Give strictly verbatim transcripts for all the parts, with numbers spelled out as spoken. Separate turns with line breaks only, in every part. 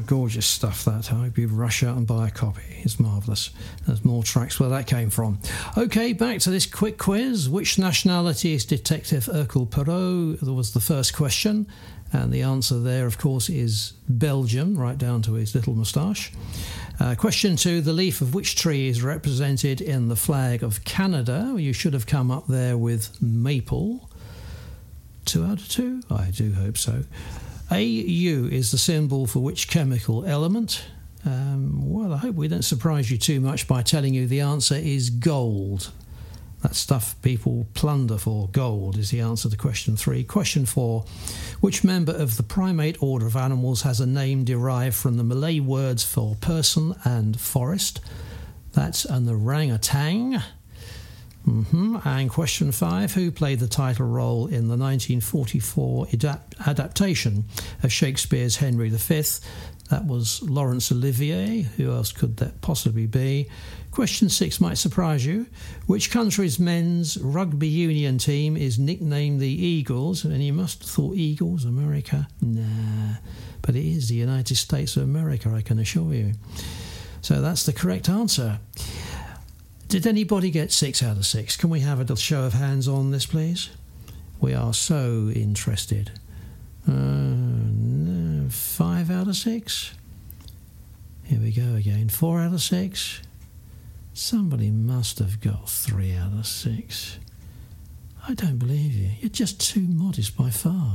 gorgeous stuff, that. I hope you rush out and buy a copy. It's marvellous. There's more tracks where that came from. OK, back to this quick quiz. Which nationality is Detective Hercule Poirot? That was the first question. And the answer there, of course, is Belgium, right down to his little moustache. Uh, question two, the leaf of which tree is represented in the flag of Canada? You should have come up there with maple. Two out of two? I do hope so. A U is the symbol for which chemical element? Um, well, I hope we don't surprise you too much by telling you the answer is gold. That stuff people plunder for. Gold is the answer to question three. Question four. Which member of the primate order of animals has a name derived from the Malay words for person and forest? That's an orangutan. Mm-hmm. And question five. Who played the title role in the nineteen forty-four adapt- adaptation of Shakespeare's Henry the Fifth? That was Laurence Olivier. Who else could that possibly be? Question six might surprise you. Which country's men's rugby union team is nicknamed the Eagles? And you must have thought Eagles, America? Nah, but it is the United States of America, I can assure you. So that's the correct answer. Did anybody get six out of six? Can we have a little show of hands on this, please? We are so interested. Uh, no, five out of six? Here we go again. Four out of six? Somebody must have got three out of six. I don't believe you. You're just too modest by far.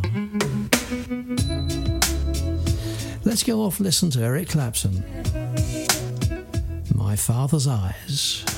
Let's go off and listen to Eric Clapton. My Father's Eyes.